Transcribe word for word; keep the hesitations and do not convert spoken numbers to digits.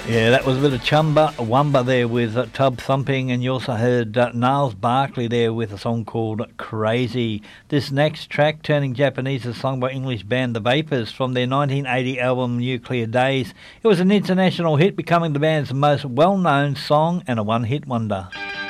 Yeah, that was a bit of Chumba Wumba there with uh, Tub Thumping, and you also heard uh, Niles Barkley there with a song called Crazy. This next track, Turning Japanese, is a song by English band The Vapors from their nineteen eighty album Nuclear Days. It was an international hit, becoming the band's most well-known song and a one-hit wonder.